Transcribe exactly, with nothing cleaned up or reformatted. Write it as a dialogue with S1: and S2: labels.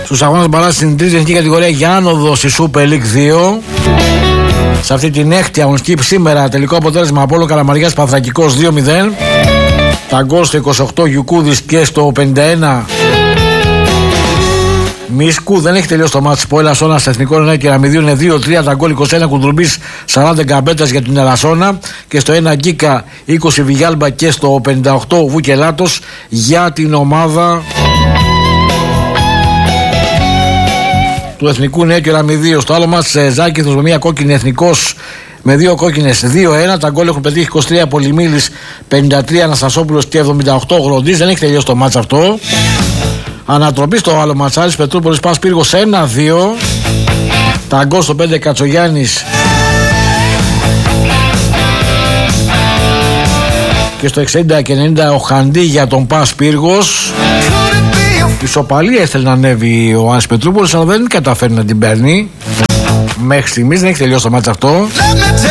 S1: στους αγώνες μπαλάς στην τρίτη εθνική κατηγορία για άνοδο στη Super League δύο. Σε αυτή την έκτη αγωνιστική σήμερα τελικό αποτέλεσμα Απόλλων Καλαμαριάς Πανθρακικός δύο μηδέν. Τα γκολ στο είκοσι οκτώ Γιουκούδης και στο πενήντα ένα Μίσκου. Δεν έχει τελειώσει το μάτς. Ο Ελασσόνα στο Εθνικό Εννέα και Ραμιδίου είναι δύο τρία. Τα γκολ είκοσι ένα Κουντρουμπής, σαράντα Γκαμπέτας για την Ελασσόνα. Και στο ένα Γκίκα, είκοσι Βιγιάλμπα και στο πενήντα οκτώ Βουκελάτος για την ομάδα του Εθνικού Νέου και Ραμιδίου. Στο άλλο μάτς Ζάκηθος με μια κόκκινη Εθνικός με δύο κόκκινες δύο ένα. Τα γκολ έχουν πετύχει είκοσι τρία Πολυμήλης, πενήντα τρία Αναστασόπουλος και εβδομήντα οκτώ Γροντής. Δεν έχει τελειώσει το μάτς αυτό. Ανατροπή στο άλλο ματσάρις Πετρούπολης Πας Πύργος ένα δύο. Τα γκολ στο πέντε Κατσογιάννης και στο εξήντα και ενενήντα ο Χαντί για τον Πας Πύργος. Ισοπαλία έθελε να ανέβει ο Άνης Πετρούπολης, αλλά δεν καταφέρει να την παίρνει. Μέχρι στιγμής δεν έχει τελειώσει το μάτς αυτό.